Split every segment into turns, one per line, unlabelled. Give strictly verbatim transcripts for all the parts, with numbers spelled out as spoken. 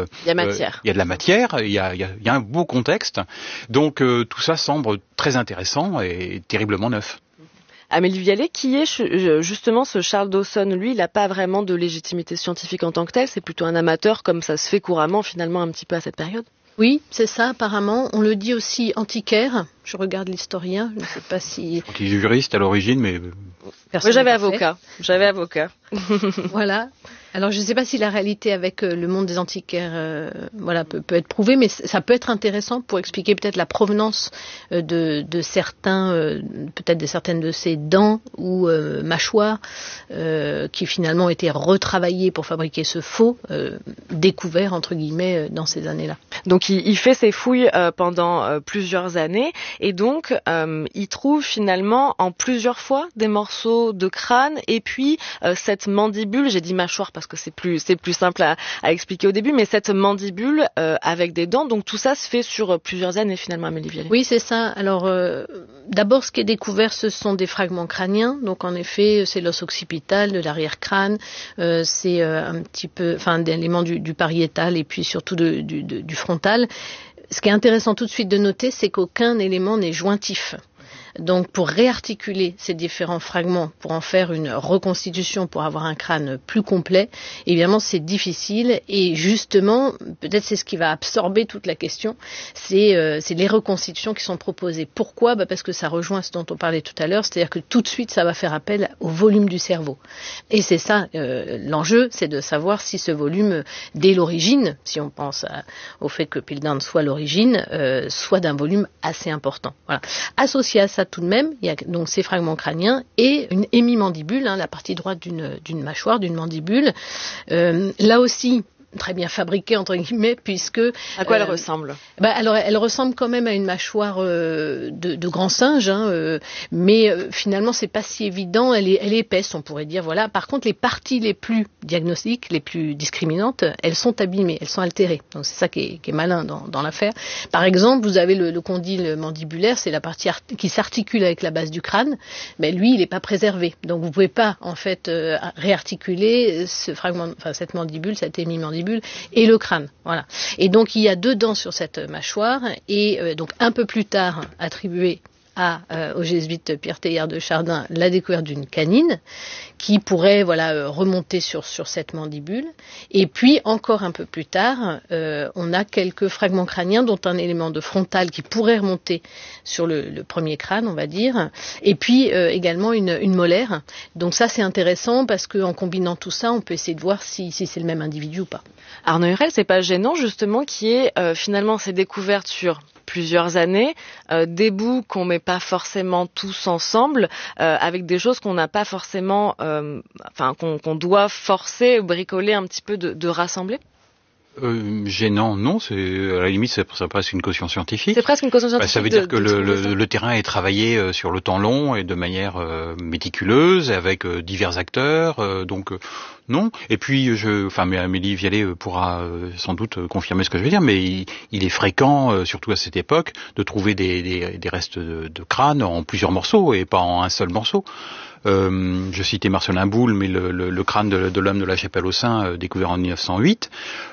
il y a matière.
Euh, il y a de la matière, il y a, il y a, il y a un beau contexte. Donc euh, tout ça semble très intéressant et terriblement neuf.
Amélie Vialet, qui est justement ce Charles Dawson? Lui, il n'a pas vraiment de légitimité scientifique en tant que tel, c'est plutôt un amateur, comme ça se fait couramment finalement un petit peu à cette période.
Oui, c'est ça apparemment. On le dit aussi antiquaire. Je regarde l'historien, je ne sais pas si...
Je suis juriste à l'origine, mais...
Oui, j'avais avocat. J'avais avocat.
Voilà. Alors je ne sais pas si la réalité avec euh, le monde des antiquaires euh, voilà, peut, peut être prouvée, mais ça peut être intéressant pour expliquer peut-être la provenance euh, de, de certains, euh, peut-être de certaines de ces dents ou euh, mâchoires euh, qui finalement ont été retravaillées pour fabriquer ce faux euh, découvert entre guillemets dans ces années-là.
Donc il, il fait ses fouilles euh, pendant euh, plusieurs années et donc euh, il trouve finalement en plusieurs fois des morceaux de crâne et puis euh, cette mandibule, j'ai dit mâchoire parce que c'est plus c'est plus simple à, à expliquer au début, mais cette mandibule euh, avec des dents, donc tout ça se fait sur plusieurs années finalement, Amélie Vialet.
Oui, c'est ça. Alors euh, d'abord, ce qui est découvert, ce sont des fragments crâniens. Donc en effet, c'est l'os occipital de l'arrière-crâne, euh, c'est euh, un petit peu, enfin, des éléments du, du pariétal et puis surtout de, du, de, du frontal. Ce qui est intéressant tout de suite de noter, c'est qu'aucun élément n'est jointif. Donc pour réarticuler ces différents fragments, pour en faire une reconstitution, pour avoir un crâne plus complet, évidemment c'est difficile et justement, peut-être c'est ce qui va absorber toute la question, c'est, euh, c'est les reconstitutions qui sont proposées. Pourquoi ? Bah parce que ça rejoint ce dont on parlait tout à l'heure, c'est-à-dire que tout de suite ça va faire appel au volume du cerveau. Et c'est ça, euh, l'enjeu, c'est de savoir si ce volume, dès l'origine, si on pense à, au fait que Piltdown soit l'origine, euh, soit d'un volume assez important. Voilà. Associé à ça, tout de même, il y a donc ces fragments crâniens et une hémimandibule, hein, la partie droite d'une, d'une mâchoire, d'une mandibule. Euh, là aussi, très bien fabriquée entre guillemets, puisque
à quoi
euh,
elle ressemble?
Bah alors elle ressemble quand même à une mâchoire euh, de, de grand singe, hein, euh, mais euh, finalement c'est pas si évident. Elle est, elle est épaisse, on pourrait dire. Voilà. Par contre, les parties les plus diagnostiques, les plus discriminantes, elles sont abîmées, elles sont altérées. Donc c'est ça qui est, qui est malin dans, dans l'affaire. Par exemple, vous avez le, le condyle mandibulaire, c'est la partie art- qui s'articule avec la base du crâne, mais lui il n'est pas préservé. Donc vous pouvez pas en fait euh, réarticuler ce fragment, enfin cette mandibule, cette hémimandibule et le crâne. Voilà. Et donc il y a deux dents sur cette mâchoire et euh, donc un peu plus tard attribué à, euh, au jésuite Pierre Teilhard de Chardin la découverte d'une canine qui pourrait voilà euh, remonter sur sur cette mandibule. Et puis encore un peu plus tard, euh, on a quelques fragments crâniens dont un élément de frontal qui pourrait remonter sur le, le premier crâne, on va dire. Et puis euh, également une, une molaire. Donc ça c'est intéressant parce que en combinant tout ça, on peut essayer de voir si, si c'est le même individu ou pas.
Arnaud Hurel, c'est pas gênant justement qu'il y ait euh, finalement ces découvertes sur plusieurs années, euh, des bouts qu'on met pas forcément tous ensemble, euh, avec des choses qu'on n'a pas forcément, euh, enfin qu'on, qu'on doit forcer, bricoler un petit peu de, de rassembler.
Euh, gênant, non, c'est à la limite c'est, c'est presque une caution scientifique.
C'est presque une caution scientifique.
Bah, ça veut
de,
dire que
de
le, le,
ça.
le terrain est travaillé euh, sur le temps long et de manière euh, méticuleuse, avec euh, divers acteurs, euh, donc euh, non. Et puis, je, enfin, mais Amélie Vialet pourra euh, sans doute confirmer ce que je veux dire, mais il, il est fréquent, euh, surtout à cette époque, de trouver des, des, des restes de, de crâne en plusieurs morceaux et pas en un seul morceau. Euh, je citais Marcelin Boule, mais le, le, le crâne de, de l'homme de la Chapelle aux Saints, euh, découvert en dix-neuf cent huit.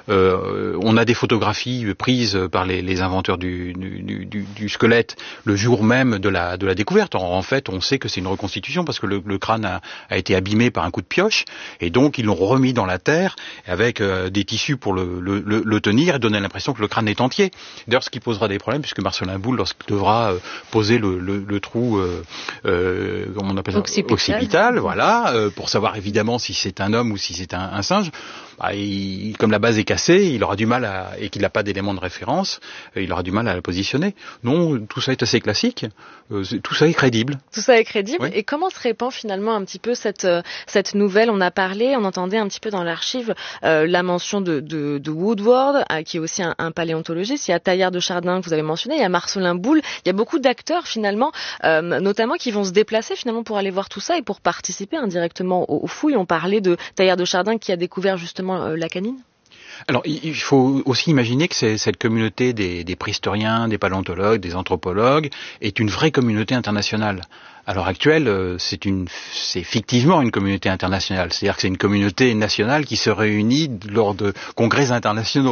Euh, on a des photographies prises par les, les inventeurs du, du, du, du squelette le jour même de la, de la découverte. En, en fait, on sait que c'est une reconstitution parce que le, le crâne a, a été abîmé par un coup de pioche et donc ils l'ont remis dans la terre avec euh, des tissus pour le, le, le, le tenir et donner l'impression que le crâne est entier. D'ailleurs, ce qui posera des problèmes puisque Marcelin Boule, lorsqu'il devra euh, poser le, le, le trou, euh, euh, comment on appelle ça,
occipital,
occipital voilà, euh, pour savoir évidemment si c'est un homme ou si c'est un, un singe. Bah, il, comme la base est cassée, il aura du mal à, et qu'il n'a pas d'élément de référence, il aura du mal à la positionner. Non, tout ça est assez classique, euh, tout ça est crédible.
Tout ça est crédible.
Oui.
Et comment se répand finalement un petit peu cette cette nouvelle? On a parlé, on entendait un petit peu dans l'archive euh, la mention de, de, de Woodward, euh, qui est aussi un, un paléontologiste. Il y a Teilhard de Chardin que vous avez mentionné, il y a Marcelin Boule. Il y a beaucoup d'acteurs finalement, euh, notamment qui vont se déplacer finalement pour aller voir tout ça et pour participer indirectement aux, aux fouilles. On parlait de Teilhard de Chardin qui a découvert justement la canine.
Alors, il faut aussi imaginer que c'est, cette communauté des, des préhistoriens, des paléontologues, des anthropologues est une vraie communauté internationale. À l'heure actuelle, c'est, une, c'est fictivement une communauté internationale. C'est-à-dire que c'est une communauté nationale qui se réunit lors de congrès internationaux.